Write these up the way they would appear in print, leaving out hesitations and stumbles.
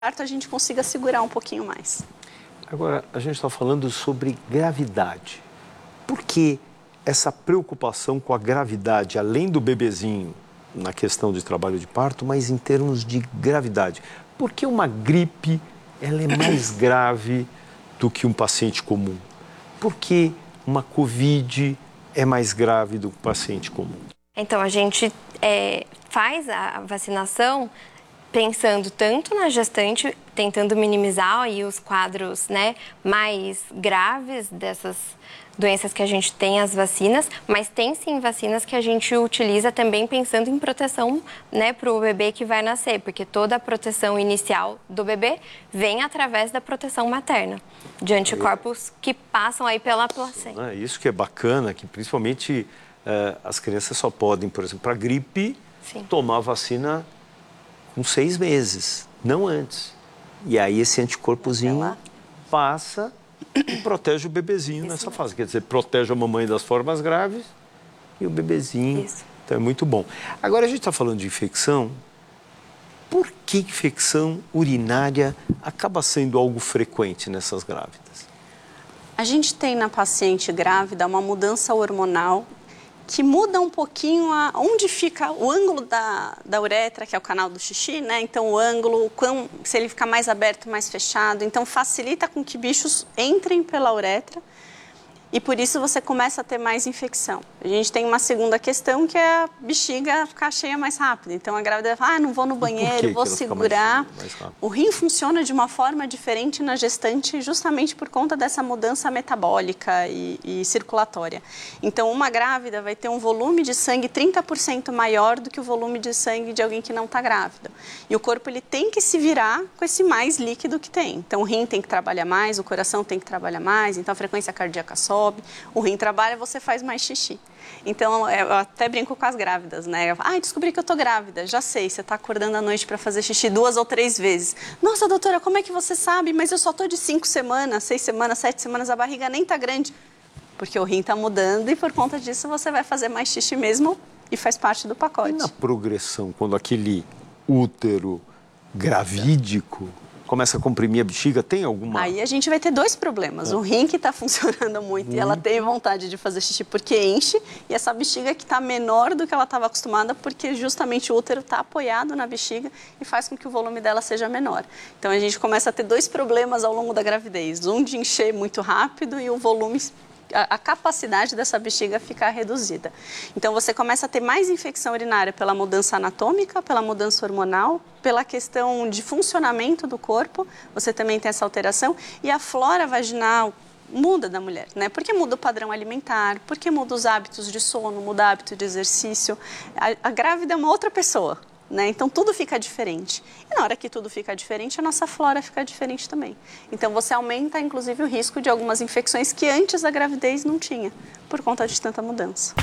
a gente consiga segurar um pouquinho mais. Agora, a gente está falando sobre gravidade. Por que essa preocupação com a gravidade, além do bebezinho, na questão de trabalho de parto, mas em termos de gravidade? Por que uma gripe ela é mais grave do que um paciente comum? Por que uma Covid é mais grave do que um paciente comum? Então, a gente faz a vacinação pensando tanto na gestante, tentando minimizar aí os quadros, né, mais graves dessas doenças que a gente tem, as vacinas, mas tem sim vacinas que a gente utiliza também pensando em proteção, né, para o bebê que vai nascer, porque toda a proteção inicial do bebê vem através da proteção materna, de anticorpos que passam aí pela placenta. Isso que é bacana, que principalmente as crianças só podem, por exemplo, para gripe, tomar vacina com 6 meses, não antes. E aí esse anticorpozinho passa e protege o bebezinho nessa fase. Quer dizer, protege a mamãe das formas graves e o bebezinho. Então é muito bom. Agora a gente está falando de infecção. Por que infecção urinária acaba sendo algo frequente nessas grávidas? A gente tem na paciente grávida uma mudança hormonal que muda um pouquinho onde fica o ângulo da uretra, que é o canal do xixi, né? Então, o ângulo, se ele ficar mais aberto, mais fechado, então facilita com que bichos entrem pela uretra e por isso você começa a ter mais infecção. A gente tem uma segunda questão que é a bexiga ficar cheia mais rápido. Então, a grávida fala, não vou no banheiro, vou segurar. O rim funciona de uma forma diferente na gestante justamente por conta dessa mudança metabólica e circulatória. Então, uma grávida vai ter um volume de sangue 30% maior do que o volume de sangue de alguém que não está grávida. E o corpo ele tem que se virar com esse mais líquido que tem. Então, o rim tem que trabalhar mais, o coração tem que trabalhar mais, então a frequência cardíaca sobe. O rim trabalha, você faz mais xixi. Então, eu até brinco com as grávidas, né? Descobri que eu tô grávida. Já sei, você tá acordando à noite para fazer xixi 2 ou 3 vezes. Nossa, doutora, como é que você sabe? Mas eu só tô de 5 semanas, 6 semanas, 7 semanas, a barriga nem tá grande. Porque o rim tá mudando e por conta disso você vai fazer mais xixi mesmo e faz parte do pacote. E na progressão, quando aquele útero gravídico começa a comprimir a bexiga, tem alguma... Aí a gente vai ter 2 problemas. O rim que está funcionando muito e ela tem vontade de fazer xixi porque enche, e essa bexiga que está menor do que ela estava acostumada porque justamente o útero está apoiado na bexiga e faz com que o volume dela seja menor. Então a gente começa a ter 2 problemas ao longo da gravidez. Um de encher muito rápido e o volume... a capacidade dessa bexiga ficar reduzida. Então, você começa a ter mais infecção urinária pela mudança anatômica, pela mudança hormonal, pela questão de funcionamento do corpo, você também tem essa alteração, e a flora vaginal muda da mulher, né? Porque muda o padrão alimentar, porque muda os hábitos de sono, muda o hábito de exercício. A grávida é uma outra pessoa. Né? Então, tudo fica diferente. E na hora que tudo fica diferente, a nossa flora fica diferente também. Então, você aumenta, inclusive, o risco de algumas infecções que antes da gravidez não tinha, por conta de tanta mudança.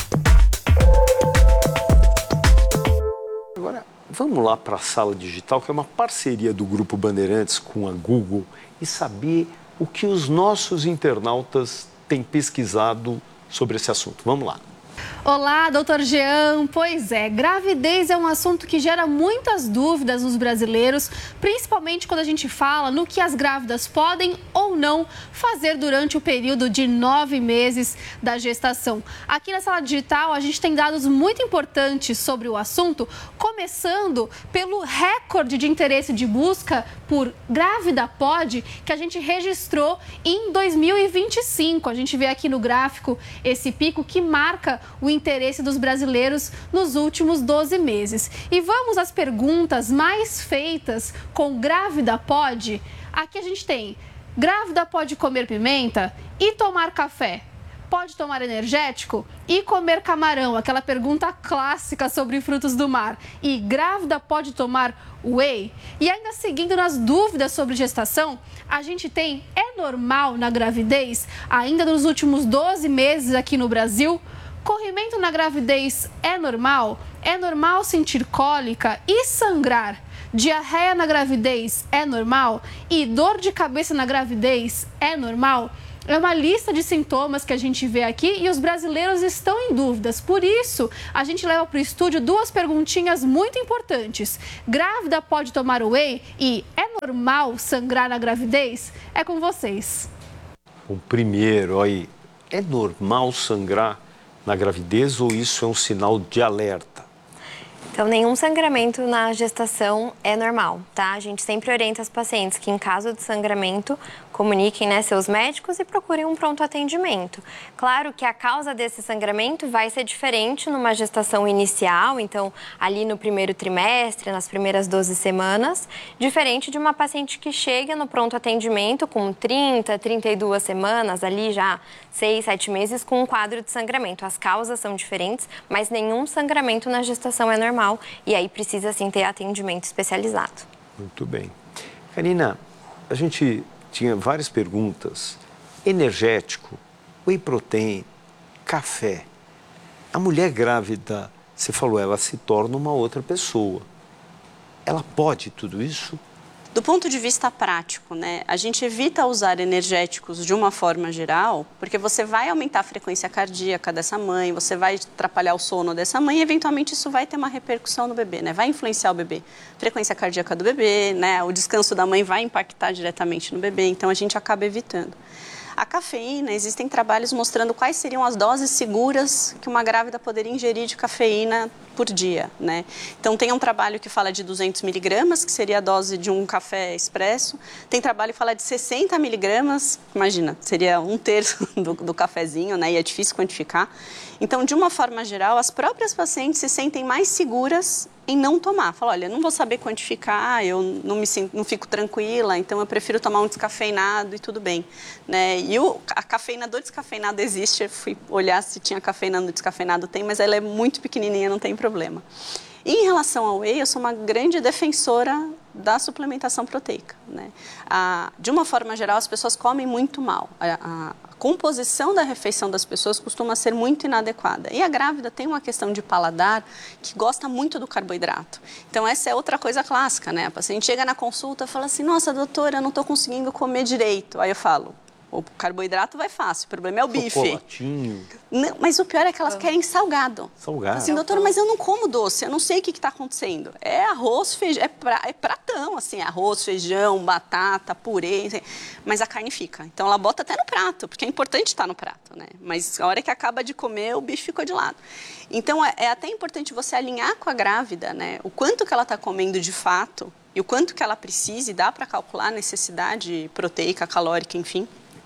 Agora, vamos lá para a Sala Digital, que é uma parceria do Grupo Bandeirantes com a Google, e saber o que os nossos internautas têm pesquisado sobre esse assunto. Vamos lá. Olá, doutor Jean. Pois é, gravidez é um assunto que gera muitas dúvidas nos brasileiros, principalmente quando a gente fala no que as grávidas podem ou não fazer durante o período de 9 meses da gestação. Aqui na Sala Digital, a gente tem dados muito importantes sobre o assunto, começando pelo recorde de interesse de busca por Grávida Pode, que a gente registrou em 2025. A gente vê aqui no gráfico esse pico que marca o interesse dos brasileiros nos últimos 12 meses. E vamos às perguntas mais feitas com Grávida Pode. Aqui a gente tem: grávida pode comer pimenta e tomar café? Pode tomar energético e comer camarão? Aquela pergunta clássica sobre frutos do mar. E grávida pode tomar whey? E ainda seguindo nas dúvidas sobre gestação, a gente tem: é normal na gravidez, ainda nos últimos 12 meses aqui no Brasil? Corrimento na gravidez é normal? É normal sentir cólica e sangrar? Diarreia na gravidez é normal? E dor de cabeça na gravidez é normal? É uma lista de sintomas que a gente vê aqui e os brasileiros estão em dúvidas. Por isso, a gente leva para o estúdio 2 perguntinhas muito importantes. Grávida pode tomar whey e é normal sangrar na gravidez? É com vocês. O primeiro, aí, é normal sangrar na gravidez ou isso é um sinal de alerta? Então, nenhum sangramento na gestação é normal, tá? A gente sempre orienta as pacientes que, em caso de sangramento, comuniquem, né, seus médicos e procurem um pronto atendimento. Claro que a causa desse sangramento vai ser diferente numa gestação inicial, então, ali no primeiro trimestre, nas primeiras 12 semanas, diferente de uma paciente que chega no pronto atendimento com 30, 32 semanas, ali já 6, 7 meses, com um quadro de sangramento. As causas são diferentes, mas nenhum sangramento na gestação é normal e aí precisa, sim, ter atendimento especializado. Muito bem. Karina, a gente tinha várias perguntas. Energético, whey protein, café. A mulher grávida, você falou, ela se torna uma outra pessoa. Ela pode tudo isso? Do ponto de vista prático, né, a gente evita usar energéticos de uma forma geral, porque você vai aumentar a frequência cardíaca dessa mãe, você vai atrapalhar o sono dessa mãe e, eventualmente, isso vai ter uma repercussão no bebê, né? Vai influenciar o bebê. Frequência cardíaca do bebê, né? O descanso da mãe vai impactar diretamente no bebê, então a gente acaba evitando. A cafeína, existem trabalhos mostrando quais seriam as doses seguras que uma grávida poderia ingerir de cafeína por dia, né? Então, tem um trabalho que fala de 200 miligramas, que seria a dose de um café expresso. Tem trabalho que fala de 60 miligramas, imagina, seria 1/3 do cafezinho, né? E é difícil quantificar. Então, de uma forma geral, as próprias pacientes se sentem mais seguras em não tomar. Fala, olha, não vou saber quantificar, eu não fico tranquila, então eu prefiro tomar um descafeinado e tudo bem, né? E a cafeína do descafeinado existe, eu fui olhar se tinha cafeína no descafeinado, tem, mas ela é muito pequenininha, não tem problema. E em relação ao whey, eu sou uma grande defensora da suplementação proteica, né? De uma forma geral, as pessoas comem muito mal. A composição da refeição das pessoas costuma ser muito inadequada. E a grávida tem uma questão de paladar que gosta muito do carboidrato. Então, essa é outra coisa clássica, né? A paciente chega na consulta e fala assim, nossa, doutora, eu não estou conseguindo comer direito. Aí eu falo, o carboidrato vai fácil, o problema é o bife. Chocolatinho. Não, mas o pior é que elas querem salgado. Salgado. Assim, doutora, mas eu não como doce, eu não sei o que está acontecendo. É arroz, feijão, é pratão, assim, arroz, feijão, batata, purê, mas a carne fica. Então, ela bota até no prato, porque é importante estar no prato, né? Mas a hora que acaba de comer, o bife ficou de lado. Então, é até importante você alinhar com a grávida, né? O quanto que ela está comendo de fato e o quanto que ela precisa, e dá para calcular a necessidade proteica, calórica, enfim.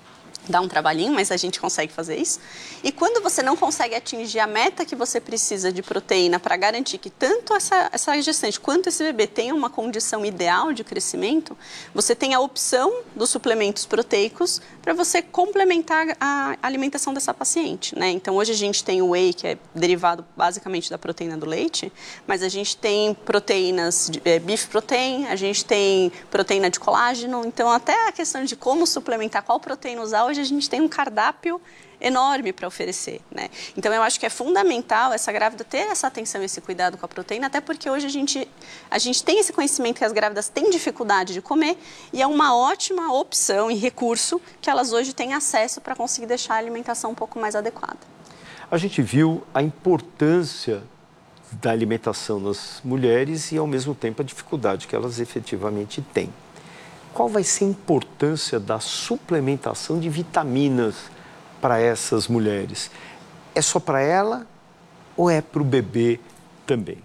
Dá um trabalhinho, mas a gente consegue fazer isso. E quando você não consegue atingir a meta que você precisa de proteína para garantir que tanto essa gestante quanto esse bebê tenham uma condição ideal de crescimento, você tem a opção dos suplementos proteicos para você complementar a alimentação dessa paciente, né? Então, hoje a gente tem o whey, que é derivado basicamente da proteína do leite, mas a gente tem proteínas, beef protein, a gente tem proteína de colágeno. Então, até a questão de como suplementar, qual proteína usar, hoje a gente tem um cardápio enorme para oferecer, né? Então, eu acho que é fundamental essa grávida ter essa atenção e esse cuidado com a proteína, até porque hoje a gente tem esse conhecimento que as grávidas têm dificuldade de comer e é uma ótima opção e recurso que elas hoje têm acesso para conseguir deixar a alimentação um pouco mais adequada. A gente viu a importância da alimentação nas mulheres e, ao mesmo tempo, a dificuldade que elas efetivamente têm. Qual vai ser a importância da suplementação de vitaminas para essas mulheres? É só para ela ou é para o bebê também?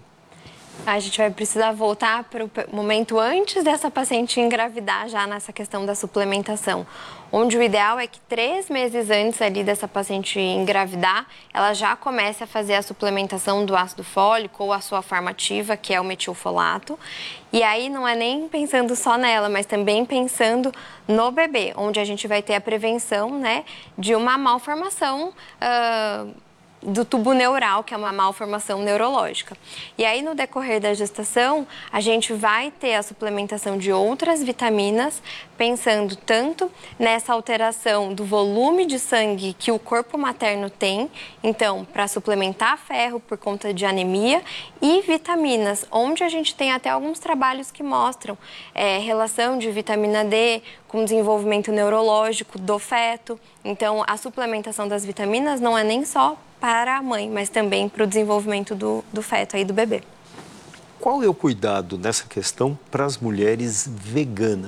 A gente vai precisar voltar para o momento antes dessa paciente engravidar, já nessa questão da suplementação, onde o ideal é que 3 meses antes ali dessa paciente engravidar, ela já comece a fazer a suplementação do ácido fólico ou a sua forma ativa, que é o metilfolato. E aí não é nem pensando só nela, mas também pensando no bebê, onde a gente vai ter a prevenção, né, de uma malformação do tubo neural, que é uma malformação neurológica. E aí, no decorrer da gestação, a gente vai ter a suplementação de outras vitaminas, pensando tanto nessa alteração do volume de sangue que o corpo materno tem, então, para suplementar ferro por conta de anemia, e vitaminas, onde a gente tem até alguns trabalhos que mostram relação de vitamina D com desenvolvimento neurológico do feto. Então, a suplementação das vitaminas não é nem só para a mãe, mas também para o desenvolvimento do feto aí do bebê. Qual é o cuidado nessa questão para as mulheres veganas?